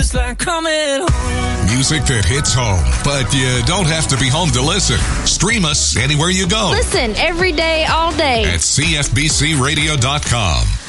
feels like coming home. Music that hits home, but you don't have to be home to listen. Stream us anywhere you go. Listen every day, all day at CFBCRadio.com.